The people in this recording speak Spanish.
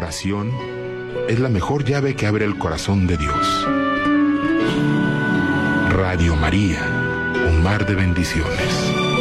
oración es la mejor llave que abre el corazón de Dios. Radio María, un mar de bendiciones.